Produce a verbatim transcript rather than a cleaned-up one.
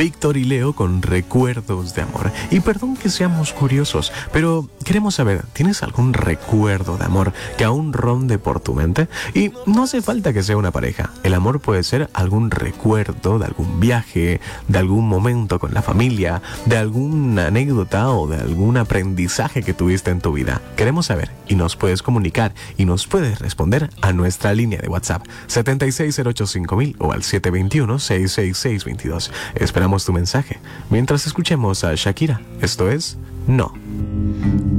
Víctor y Leo con Recuerdos de Amor. Y perdón que seamos curiosos, pero queremos saber, ¿tienes algún recuerdo de amor que aún ronde por tu mente? Y no hace falta que sea una pareja. El amor puede ser algún recuerdo de algún viaje, de algún momento con la familia, de alguna anécdota o de algún aprendizaje que tuviste en tu vida. Queremos saber y nos puedes comunicar y nos puedes responder a nuestra línea de WhatsApp siete seis cero ocho cinco mil o al siete dos uno, seis seis seis dos dos. Esperamos tu mensaje mientras escuchemos a Shakira. Esto es No.